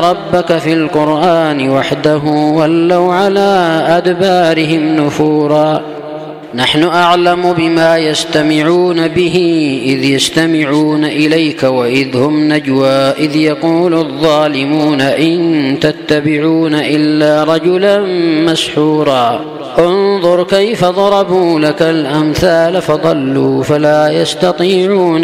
ربك في القرآن وحده ولوا على أدبارهم نفورا نحن أعلم بما يستمعون به إذ يستمعون إليك وإذ هم نجوى إذ يقول الظالمون إن تتبعون إلا رجلا مسحورا انظر كيف ضربوا لك الأمثال فضلوا فلا يستطيعون